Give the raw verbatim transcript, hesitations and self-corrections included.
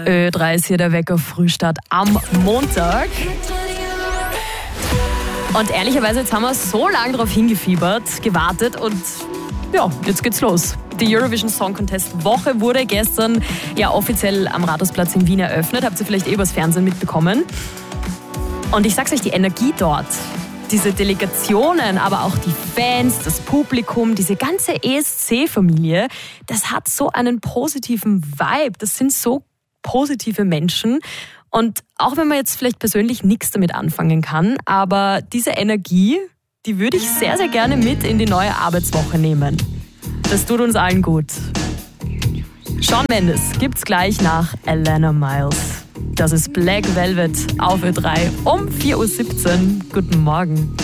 Ö drei ist hier der Wecker Frühstart am Montag. Und ehrlicherweise, jetzt haben wir so lange darauf hingefiebert, gewartet und ja, jetzt geht's los. Die Eurovision Song Contest Woche wurde gestern ja offiziell am Rathausplatz in Wien eröffnet. Habt ihr vielleicht eh übers Fernsehen mitbekommen. Und ich sag's euch, die Energie dort, diese Delegationen, aber auch die Fans, das Publikum, diese ganze E S C-Familie, das hat so einen positiven Vibe. Das sind so positive Menschen. Und auch wenn man jetzt vielleicht persönlich nichts damit anfangen kann, aber diese Energie, die würde ich sehr, sehr gerne mit in die neue Arbeitswoche nehmen. Das tut uns allen gut. Shawn Mendes gibt's gleich nach Alana Miles. Das ist Black Velvet auf Ö drei um vier Uhr siebzehn. Guten Morgen.